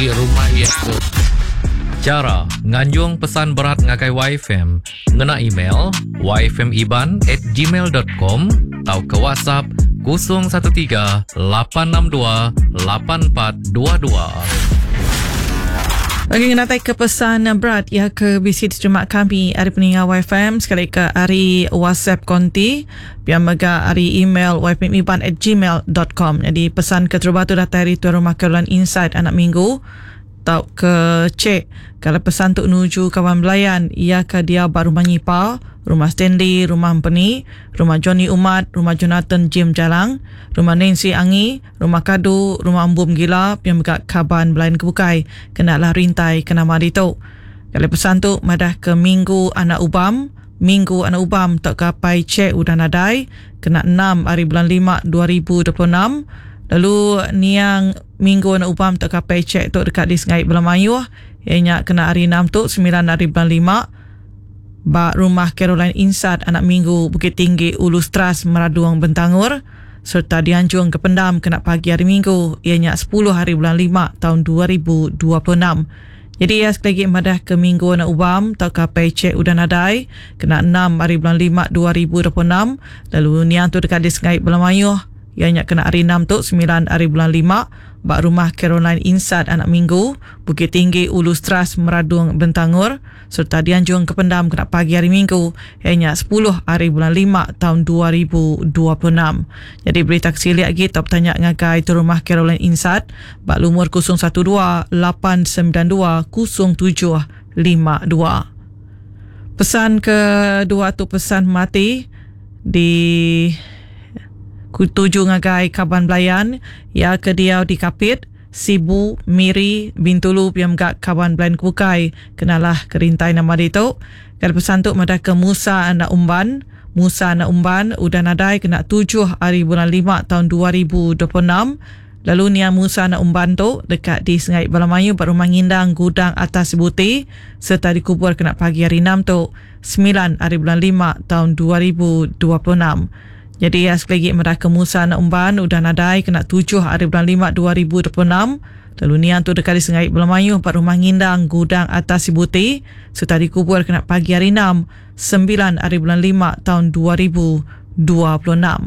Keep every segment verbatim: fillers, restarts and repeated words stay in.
rumah itu. Cara nganjung pesan berat ngagai Y F M ngena email y f m iban at gmail dot com atau ke WhatsApp kosong satu tiga lapan enam dua lapan empat dua dua. Bagi ngenatai ke pesan berat ya ke bisi terima kami hari peningat Y F M sekali ke hari WhatsApp konti biar mega hari email y f m iban at gmail dot com. Jadi pesan ke terbatu datang hari Tuan Rumah Caroline Inside anak minggu tau ke cek kalau pesan tu menuju kawan belayan ia ke dia baru menyipa rumah Stanley, rumah Ampeni, rumah Johnny Umat, rumah Jonathan Jim Jalang, rumah Nancy Angi, rumah Kadu, rumah Ambum Gila yang berkat kaban belayan kebukai kena lah rintai kena mari tu. Kalau pesan tu madah ke minggu anak ubam, minggu anak ubam tak kapai cek udah nadai kena enam hari bulan lima dua ribu dua puluh enam. Lalu niang minggu anak ubam tak kapai cek tu dekat di Sengai Belamayu ianya kena hari enam tu sembilan hari bulan lima ba rumah Caroline Inside anak minggu Bukit Tinggi Ulu Stras Meraduang Bentangur serta dianjung ke Pendam kena pagi hari minggu ianya sepuluh hari bulan lima tahun dua ribu dua puluh enam. Jadi ya sekali lagi madah ke minggu anak ubam tak kapai cek udah nadai kena enam hari bulan lima dua ribu dua puluh enam. Lalu niang tu dekat di Sengai Belamayu ianya kena hari enam tu sembilan hari bulan lima bak rumah Caroline Inside anak minggu Bukit Tinggi Ulu Stras Meraduang Bentangur serta dianjung ke Pendam kena pagi hari minggu ianya sepuluh hari bulan lima tahun dua ribu dua puluh enam. Jadi berita kesili lagi top tanya ngagai tu rumah Caroline Inside bak lumur kosong satu dua lapan sembilan dua kosong tujuh lima dua. Pesan kedua tu pesan mati di tuju ngagai kaban belayan ya ke dia di Kapit Sibu Miri Bintulu yang gak kaban belayan kukai kenalah kerintai nama dia tu. Kalau pesan tu madah ke Musa anak umban Musa anak umban udah nadai kena tujuh hari bulan lima tahun dua ribu dua puluh enam. Lalu Nia Musa anak umban tu dekat di Sengai Belamayu baru mengindang gudang atas Buti serta dikubur kena pagi hari enam tu sembilan hari bulan lima tahun dua ribu dua puluh enam. Jadi ya sekali lagi mereka Musa anak umban udah nadai kena tujuh hari bulan lima dua ribu dua puluh enam. Lalu nian tu dekat di Sengai Belamayu empat rumah ngindang gudang atas Sibuti serta dikubur kena pagi hari enam sembilan hari bulan lima tahun dua ribu dua puluh enam.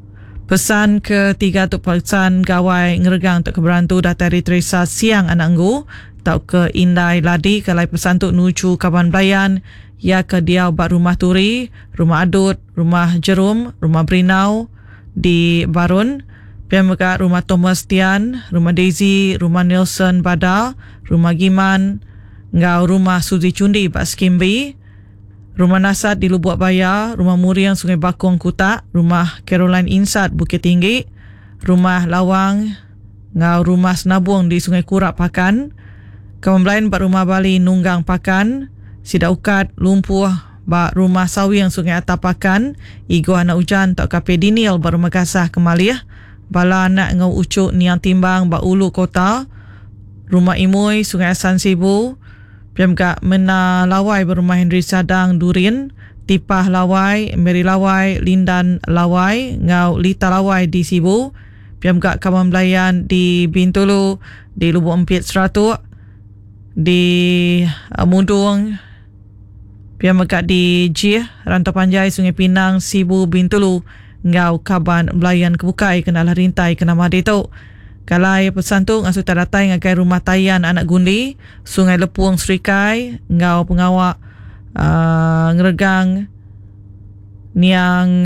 Pesan ketiga tu pesan gawai ngeregang untuk keberantu datang dari Teresa Siang anak nggu tau ke Indai Ladi kalau pesan tu nuju kaban belayan ya ke dia buat rumah Turi, rumah Adut, rumah Jerum, rumah Brinau di Barun, pihak mereka rumah Thomas Tian, rumah Daisy, rumah Nelson Bada, rumah Giman, ngau rumah Suzy Cundi Pak Skimbi, rumah Nasad di Lubuk Baya, rumah Muriang Sungai Bakong Kutak, rumah Caroline Inside Bukit Tinggi, rumah Lawang, ngau rumah Senabung di Sungai Kurak Pakan, kawan lain buat rumah Bali Nunggang Pakan, Sidak Ukat, Lumpuh, bak rumah Sawi yang Sungai Atapakan, Igo anak hujan tak kape Dinil baru Makasah Kemalih, bala anak ngau ucuk Niang Timbang bak Ulu Kota, rumah Imui Sungai Asan Sibu, Pemka Mena Lawai berumah Henry Sadang Durin, Tipah Lawai, Mary Lawai, Lindan Lawai, ngau Lita Lawai di Sibu, Pemka Kawan Belayan di Bintulu, di Lubuk Empit Seratuk, di uh, Mundung, pihak mekat di Jih, Rantau Panjai, Sungai Pinang, Sibu, Bintulu, ngau kaban belayan kebukai kenalah rintai kena madi tu. Kalai pesan tu ngasuh tadatai ngagai rumah tayan anak gundi, Sungai Lepuang Serikai, ngau pengawak uh, ngeregang niang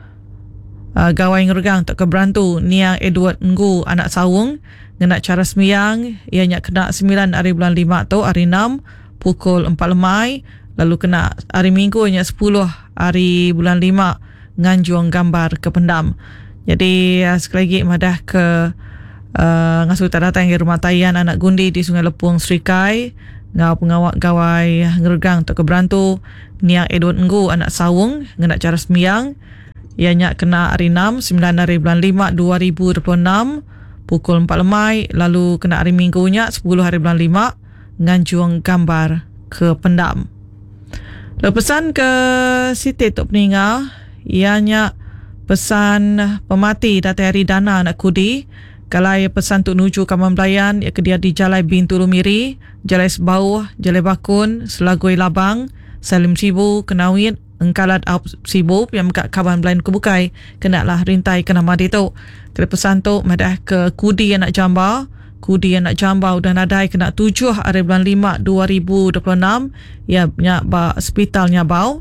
uh, gawai ngeregang tak keberantu niang Edward Nggu anak Sawung, ngena cara semiyang ianya kena sembilan hari bulan lima tu hari enam pukul empat lemai. Lalu kena hari Minggu hanya sepuluh hari bulan lima nganjuang gambar ke Pendam. Jadi sekali lagi madah ke uh, ngasuh tak datang ke rumah tayan anak gundi di Sungai Lepuang Serikai, ngau pengawak gawai ngeregang tak keberantu niang Edward Nggu anak Sawung ngena cara semiyang ianya kena hari enam sembilan hari bulan lima dua ribu dua puluh enam pukul empat lemai. Lalu kena hari Minggunya sepuluh hari bulan lima nganjuang gambar ke Pendam. Lalu pesan ke Siti Tok Peninggal ianya pesan pemati datang hari dana anak kudi Kalai pesan untuk nuju Kawan Belayan, ia kedia di Jalai Bintulu Miri, Jalai Sebauh, Jalai Bakun, Selagoi Labang, Salim Sibu, Kenawit, Engkalat Aup Sibu yang kat Kawan Belayan Kebukai, kenalah rintai kena madi tu. Kena pesan tu madah ke Kudi yang nak jamba, Kudi yang nak jamba udah nadai kena tujuh hari bulan lima dua ribu dua puluh enam, ya nyak ba hospital Nyabau.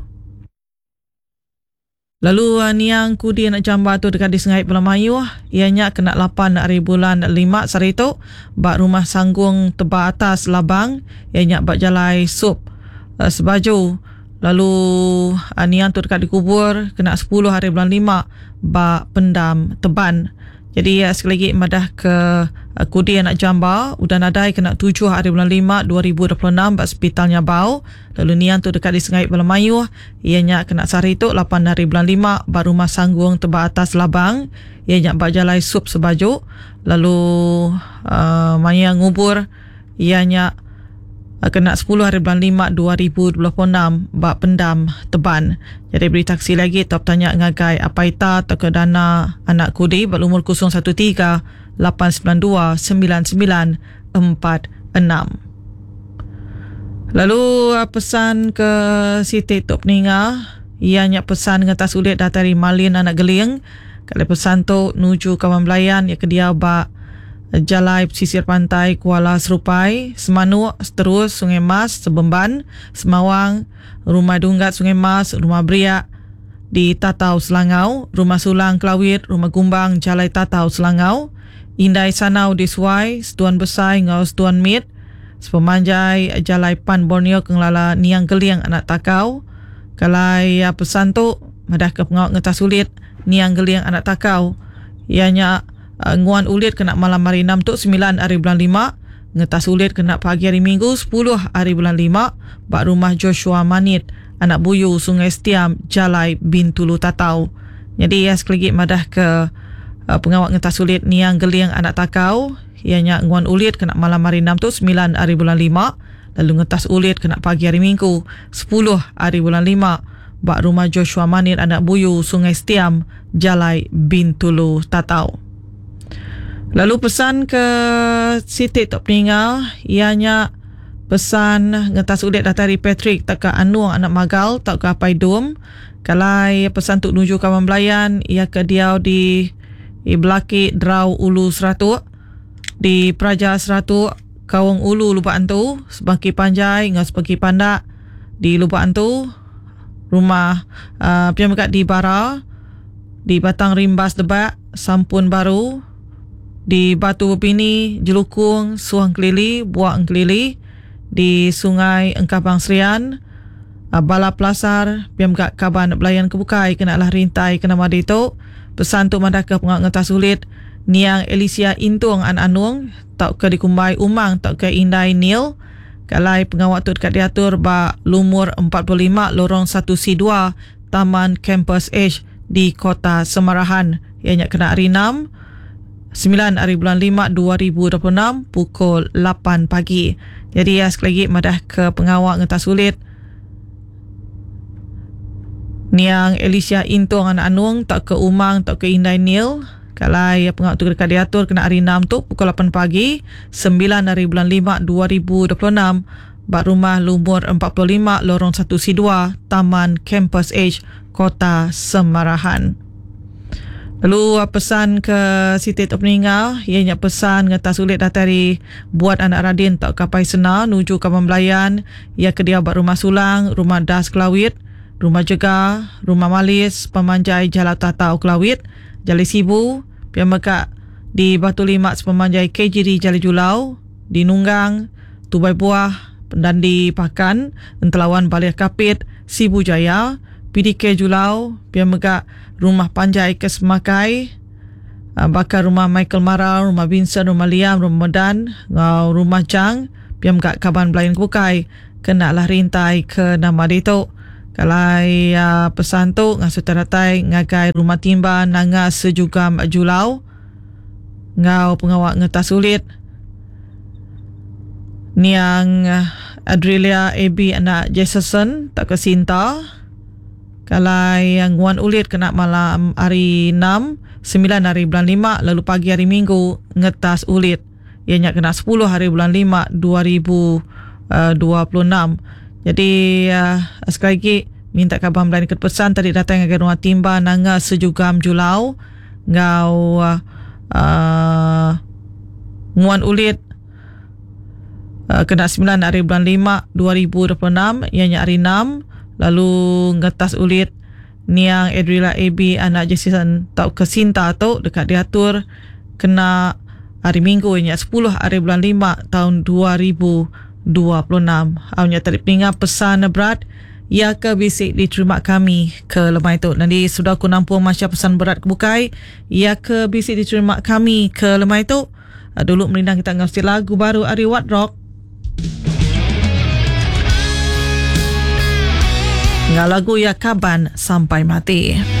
Lalu uh, niang Kudi yang nak jamba tu dekat di Sengait Pulau Mayu, ianya kena lapan hari bulan lima sari tu, bak rumah sanggung Tebak Atas Labang, ianya bak jalai sup uh, sebaju. Lalu uh, niang tu dekat dikubur kena sepuluh hari bulan lima, bak pendam Teban. Jadi uh, sekali lagi madah ke uh, Kudi yang nak jamba, udah nadai kena tujuh hari bulan lima dua ribu dua puluh enam bak hospital Nyabau. Lalu niang tu dekat di Sengait Pulau Mayu, ianya kena sari tu lapan hari bulan lima bak rumah sanggung Tebak Atas Labang, ianya bak jalai sup sebaju. Lalu uh, maya ngubur ianya uh, kena sepuluh hari bulan lima dua ribu dua puluh enam bak pendam Teban. Jadi beri taksi lagi top tanya ngagai apa ita atau ke dana anak Kudi berumur kosong satu tiga lapan sembilan dua sembilan sembilan empat enam. Lalu uh, pesan ke Siti Tok Ninga, ianya pesan ngetas ulit datari Malin anak Geling. Kalau pesan tu nuju Kawan Belayan ya ke dia bak Jalai pesisir pantai Kuala Serupai, Semanuk, Seterus, Sungai Mas, Sebemban, Semawang, Rumah Dunggat Sungai Mas, Rumah Beriak di Tatau Selangau, Rumah Sulang Kelawit, Rumah Gumbang Jalai Tatau Selangau, Indai Sanau di Suai, Setuan Besai Ngau Setuan Mit, Sepemanjai Jalai Pan Borneo Kenglala Niang Geliang Anak Takau. Kalai ya, pesan tu madah ke pengawak ngetas ulit Niang Geliang Anak Takau, ianya uh, nguan ulit kena malam hari enam tu sembilan hari bulan lima, ngetas ulit kena pagi hari Minggu sepuluh hari bulan lima, bak rumah Joshua Manit Anak Buyu Sungai Setiam Jalai Bintulu Tatau. Jadi ya sekali lagi madah ke uh, pengawak ngetas ulit Niang Geliang Anak Takau, ianya nguan ulit kena malam hari enam tu sembilan hari bulan lima, lalu ngetas ulit kena pagi hari Minggu sepuluh hari bulan lima, bak rumah Joshua Manit Anak Buyu Sungai Setiam Jalai Bintulu Tatau. Lalu pesan ke Siti Tok Peninga, ianya pesan ngetas ulit datari Patrick tak ke Anuang Anak Magal tak ke Apai Dom. Kalai pesan tuk nuju Kawan Belayan, ia ke diau di di Belaki Drau Ulu Seratuk, di Praja Seratuk Kawang Ulu Lubak Antu, Sebangki Panjai ngau Sebangki Pandak di Lubak Antu, rumah uh, Piamakat di Bara, di Batang Rimbas Debak, Sampun Baru, di Batu Bepini, Jelukung, Suang Kelili, Buak Kelili, di Sungai Engkabang Serian, uh, Bala Pelasar, Piamakat Kaban Belayan Kebukai, kenalah rintai kena madi tu. Pesan tu madah ke pengawak ngetas ulit Niang Alicia Intung An Anung tak ke dikumbai Umang tak ke Indai Nil. Kalai pengawak tu dekat diatur ba Lumur empat puluh lima Lorong satu C dua Taman Campus H di Kota Semarahan. Ianya kena hari enam sembilan hari bulan lima dua ribu dua puluh enam pukul lapan pagi. Jadi ya sekali lagi madah ke pengawak ngetas ulit Niang Alicia Intung An Anung tak ke Umang tak ke Indai Nil. Kalau pengawak tu dekat diatur kena hari enam tu pukul lapan pagi sembilan hari bulan lima dua ribu dua puluh enam, bak rumah Lumur empat puluh lima Lorong satu C dua Taman Campus H Kota Semarahan. Lalu pesan ke Siti Tok Peninga, ianya pesan ngetas ulit datari buat anak Radin tak kapai sena nuju Kawan Belayan, ia ke dia bak rumah Sulang, rumah Das Kelawit, rumah Jega, rumah Malis, Pemanjai Jalan Tatau Kelawit, Jalai Sibu, Piamakat di Batu Limat Sepemanjai K G D Jalai Julau, di Nunggang, Tubai Buah, dan di Pakan, Entelawan Balai Kapit, Sibu Jaya, P D K Julau, Piamakat Rumah Panjai Kesemakai, bakar rumah Michael Marau, rumah Vincent, rumah Liam, rumah Medan, rumah Chang, Piamakat Kaban Belayan Kukai, kenalah rintai ke nama ditok. Kalau uh, pesan tu ngasuh teratai ngagai rumah timba nanga sejuga Mak Julau, ngau pengawak ngetas ulit Niang uh, Adrilia A B anak Jason tak ke Sinta. Kalau yang nguan ulit kena malam hari enam sembilan hari bulan lima, lalu pagi hari Minggu ngetas ulit ianya kena sepuluh hari bulan lima dua ribu dua puluh enam. Jadi uh, sekali lagi minta kabar belan ikut pesan tadi datang agar rumah timba nanga sejugam julau ngau uh, uh, nguan ulit uh, kena sembilan hari bulan lima dua ribu dua puluh enam ianya hari enam, lalu ngetas ulit Niang Edrila A B anak Jesisan tau kesinta tu dekat diatur kena hari Minggu ianya sepuluh hari bulan lima tahun dua ribu dua puluh enam. Awaknya tadi peninggal pesan berat ia ke bisik diterima kami ke lemah itu. Nanti sudah aku nampung masya pesan berat kebukai ia ke bisik diterima kami ke lemah itu. Dulu melindang kita ngasi lagu baru Ari What Rock. Nggak lagu ya kaban sampai mati.